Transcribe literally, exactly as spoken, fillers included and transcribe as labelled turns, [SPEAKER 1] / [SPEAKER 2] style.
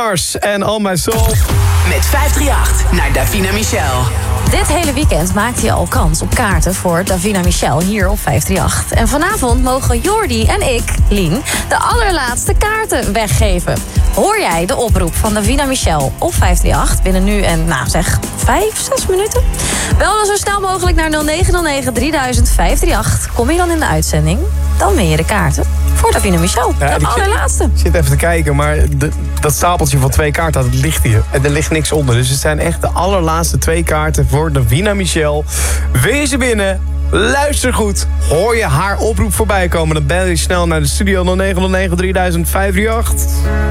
[SPEAKER 1] Mars en All My Soul.
[SPEAKER 2] Met vijf drie acht naar Davina Michel.
[SPEAKER 3] Dit hele weekend maakt hij al kans op kaarten voor Davina Michel hier op vijf drie acht. En vanavond mogen Jordi en ik, Lien, de allerlaatste kaarten weggeven. Hoor jij de oproep van Davina Michel op vijf drie acht binnen nu en, nou zeg, vijf, zes minuten? Bel dan zo snel mogelijk naar nul negen nul negen drieduizend vijf drie acht. Kom je dan in de uitzending, dan win je de kaarten voor Davina Michel.
[SPEAKER 1] Ja,
[SPEAKER 3] de allerlaatste.
[SPEAKER 1] Ik zit even te kijken, maar de, dat stapeltje van twee kaarten, dat ligt hier. En er ligt niks onder. Dus het zijn echt de allerlaatste twee kaarten voor Davina Michel. Wees er binnen. Luister goed. Hoor je haar oproep voorbij komen, dan bel je snel naar de studio nul negen nul negen drieduizend vijf drie acht.